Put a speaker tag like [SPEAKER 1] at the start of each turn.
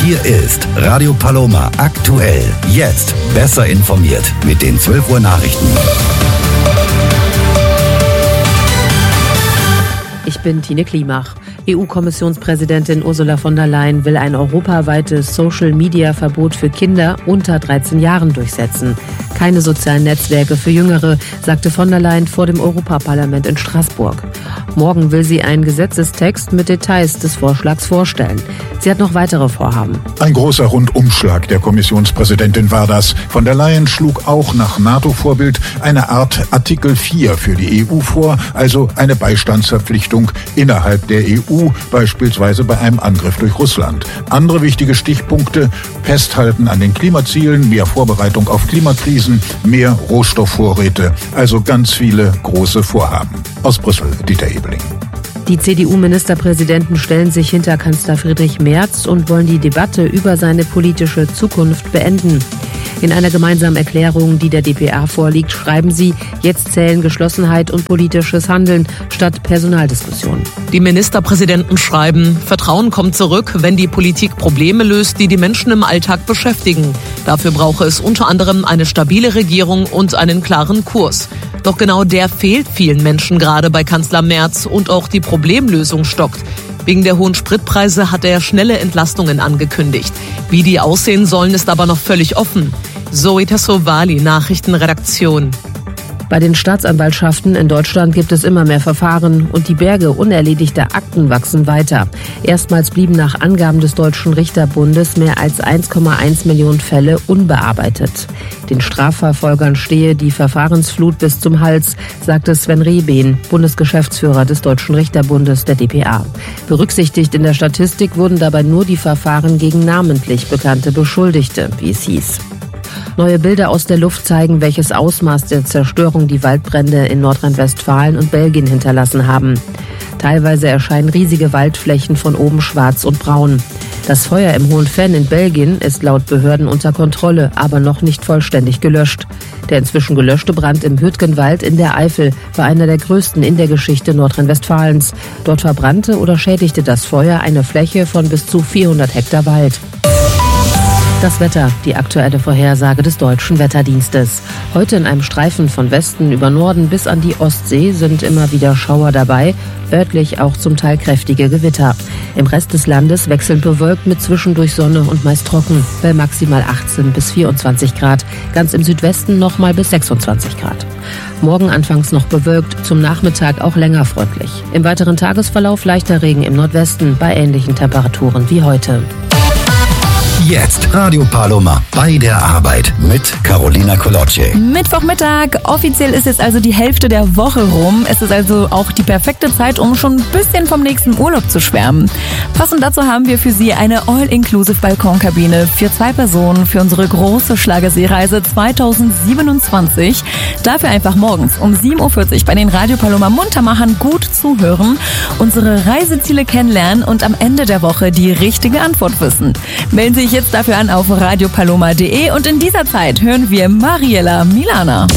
[SPEAKER 1] Hier ist Radio Paloma aktuell. Jetzt besser informiert mit den 12 Uhr Nachrichten.
[SPEAKER 2] Ich bin Tine Klimach. EU-Kommissionspräsidentin Ursula von der Leyen will ein europaweites Social-Media-Verbot für Kinder unter 13 Jahren durchsetzen. Keine sozialen Netzwerke für Jüngere, sagte von der Leyen vor dem Europaparlament in Straßburg. Morgen will sie einen Gesetzestext mit Details des Vorschlags vorstellen. Sie hat noch weitere Vorhaben.
[SPEAKER 3] Ein großer Rundumschlag der Kommissionspräsidentin war das. Von der Leyen schlug auch nach NATO-Vorbild eine Art Artikel 4 für die EU vor, also eine Beistandsverpflichtung innerhalb der EU, beispielsweise bei einem Angriff durch Russland. Andere wichtige Stichpunkte: Festhalten an den Klimazielen, mehr Vorbereitung auf Klimakrisen, mehr Rohstoffvorräte. Also ganz viele große Vorhaben. Aus Brüssel, Dieter Ebeling.
[SPEAKER 2] Die CDU-Ministerpräsidenten stellen sich hinter Kanzler Friedrich Merz und wollen die Debatte über seine politische Zukunft beenden. In einer gemeinsamen Erklärung, die der dpa vorliegt, schreiben sie, jetzt zählen Geschlossenheit und politisches Handeln statt Personaldiskussionen.
[SPEAKER 4] Die Ministerpräsidenten schreiben, Vertrauen kommt zurück, wenn die Politik Probleme löst, die die Menschen im Alltag beschäftigen. Dafür brauche es unter anderem eine stabile Regierung und einen klaren Kurs. Doch genau der fehlt vielen Menschen gerade bei Kanzler Merz und auch die Problemlösung stockt. Wegen der hohen Spritpreise hat er schnelle Entlastungen angekündigt. Wie die aussehen sollen, ist aber noch völlig offen. Zoe Tassovali, Nachrichtenredaktion.
[SPEAKER 2] Bei den Staatsanwaltschaften in Deutschland gibt es immer mehr Verfahren und die Berge unerledigter Akten wachsen weiter. Erstmals blieben nach Angaben des Deutschen Richterbundes mehr als 1,1 Millionen Fälle unbearbeitet. Den Strafverfolgern stehe die Verfahrensflut bis zum Hals, sagte Sven Rehbehn, Bundesgeschäftsführer des Deutschen Richterbundes der dpa. Berücksichtigt in der Statistik wurden dabei nur die Verfahren gegen namentlich bekannte Beschuldigte, wie es hieß. Neue Bilder aus der Luft zeigen, welches Ausmaß der Zerstörung die Waldbrände in Nordrhein-Westfalen und Belgien hinterlassen haben. Teilweise erscheinen riesige Waldflächen von oben schwarz und braun. Das Feuer im Hohen Venn in Belgien ist laut Behörden unter Kontrolle, aber noch nicht vollständig gelöscht. Der inzwischen gelöschte Brand im Hüttgenwald in der Eifel war einer der größten in der Geschichte Nordrhein-Westfalens. Dort verbrannte oder schädigte das Feuer eine Fläche von bis zu 400 Hektar Wald. Das Wetter, die aktuelle Vorhersage des Deutschen Wetterdienstes. Heute in einem Streifen von Westen über Norden bis an die Ostsee sind immer wieder Schauer dabei, örtlich auch zum Teil kräftige Gewitter. Im Rest des Landes wechselnd bewölkt mit zwischendurch Sonne und meist trocken, bei maximal 18 bis 24 Grad, ganz im Südwesten nochmal bis 26 Grad. Morgen anfangs noch bewölkt, zum Nachmittag auch länger freundlich. Im weiteren Tagesverlauf leichter Regen im Nordwesten bei ähnlichen Temperaturen wie heute.
[SPEAKER 1] Jetzt Radio Paloma bei der Arbeit mit Carolina Colocci.
[SPEAKER 5] Mittwochmittag, offiziell ist jetzt also die Hälfte der Woche rum. Es ist also auch die perfekte Zeit, um schon ein bisschen vom nächsten Urlaub zu schwärmen. Passend dazu haben wir für Sie eine All-Inclusive Balkonkabine für 2 Personen für unsere große Schlagerseereise 2027. Dafür einfach morgens um 7.40 Uhr bei den Radio Paloma Muntermachern gut zuhören, unsere Reiseziele kennenlernen und am Ende der Woche die richtige Antwort wissen. Melden Sie sich jetzt dafür an auf radiopaloma.de und in dieser Zeit hören wir Mariella Milana.